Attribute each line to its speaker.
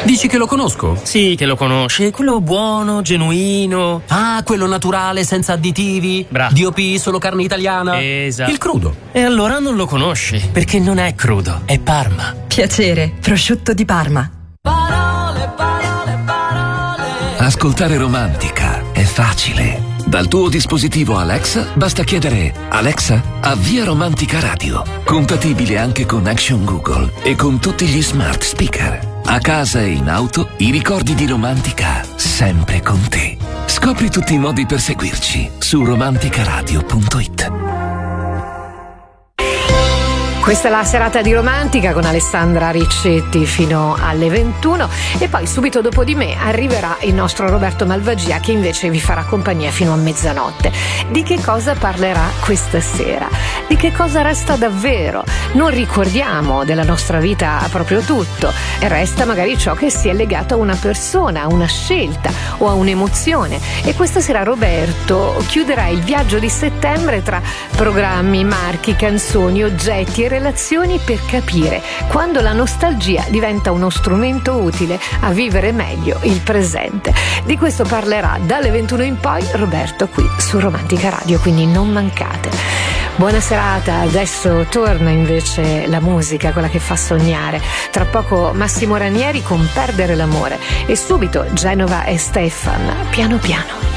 Speaker 1: Dici che lo conosco?
Speaker 2: Sì, che lo conosci, quello buono, genuino.
Speaker 1: Ah, quello naturale, senza additivi.
Speaker 2: Bravo.
Speaker 1: DOP, solo carne italiana.
Speaker 2: Esatto.
Speaker 1: Il crudo.
Speaker 2: E allora non lo conosci, perché non è crudo, è Parma.
Speaker 3: Piacere, prosciutto di Parma.
Speaker 4: Parole, parole, parole.
Speaker 5: Ascoltare Romantica è facile. Dal tuo dispositivo Alexa basta chiedere: Alexa, avvia Romantica Radio. Compatibile anche con Action Google e con tutti gli smart speaker. A casa e in auto, i ricordi di Romantica sempre con te. Scopri tutti i modi per seguirci su romanticaradio.it.
Speaker 6: Questa è la serata di Romantica con Alessandra Riccetti fino alle 21 e poi subito dopo di me arriverà il nostro Roberto Malvagia, che invece vi farà compagnia fino a mezzanotte. Di che cosa parlerà questa sera? Di che cosa resta davvero? Non ricordiamo della nostra vita proprio tutto, e resta magari ciò che si è legato a una persona, a una scelta o a un'emozione. E questa sera Roberto chiuderà il viaggio di settembre tra programmi, marchi, canzoni, oggetti e relazioni per capire quando la nostalgia diventa uno strumento utile a vivere meglio il presente. Di questo parlerà dalle 21 in poi Roberto qui su Romantica Radio, quindi non mancate. Buona serata, adesso torna invece la musica, quella che fa sognare. Tra poco Massimo Ranieri con Perdere l'amore e subito Genova e Stefan, piano piano.